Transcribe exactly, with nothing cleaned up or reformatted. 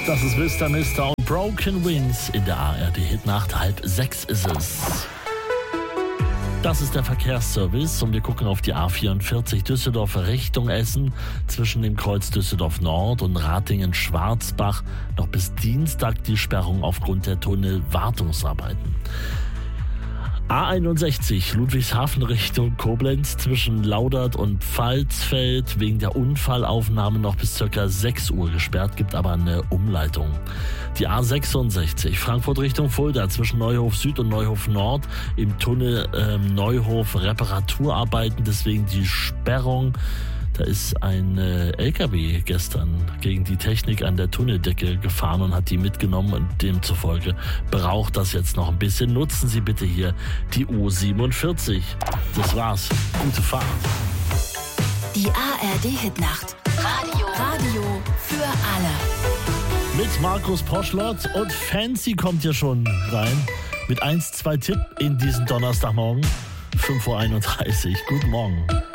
Das ist Mister Mister und Broken Wings in der A R D-Hitnacht. Halb sechs ist es. Das ist der Verkehrsservice und wir gucken auf die A vierundvierzig Düsseldorf Richtung Essen zwischen dem Kreuz Düsseldorf Nord und Ratingen-Schwarzbach. Noch bis Dienstag die Sperrung aufgrund der Tunnelwartungsarbeiten. A einundsechzig Ludwigshafen Richtung Koblenz zwischen Laudert und Pfalzfeld wegen der Unfallaufnahme noch bis ca. sechs Uhr gesperrt, gibt aber eine Umleitung. Die A sechsundsechzig Frankfurt Richtung Fulda zwischen Neuhof Süd und Neuhof Nord im Tunnel ähm, Neuhof Reparaturarbeiten, deswegen die Sperrung. Da ist ein äh, L K W gestern gegen die Technik an der Tunneldecke gefahren und hat die mitgenommen und demzufolge braucht das jetzt noch ein bisschen. Nutzen Sie bitte hier die U siebenundvierzig. Das war's. Gute Fahrt. Die A R D-Hitnacht. Radio. Radio für alle. Mit Markus Poschlott und Fancy kommt hier schon rein. Mit eins zwei Tipp in diesen Donnerstagmorgen. fünf Uhr einunddreißig. Guten Morgen.